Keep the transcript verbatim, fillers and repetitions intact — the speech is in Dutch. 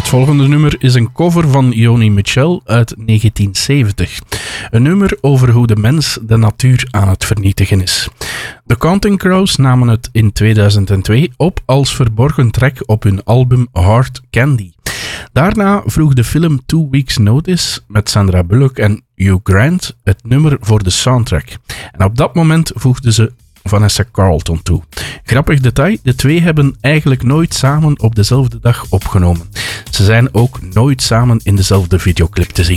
Het volgende nummer is een cover van Joni Mitchell uit negentien zeventig. Een nummer over hoe de mens de natuur aan het vernietigen is. The Counting Crows namen het in tweeduizend twee op als verborgen track op hun album Hard Candy. Daarna vroeg de film Two Weeks Notice met Sandra Bullock en Hugh Grant het nummer voor de soundtrack. En op dat moment voegden ze Vanessa Carlton toe. Grappig detail, de twee hebben eigenlijk nooit samen op dezelfde dag opgenomen. Ze zijn ook nooit samen in dezelfde videoclip te zien.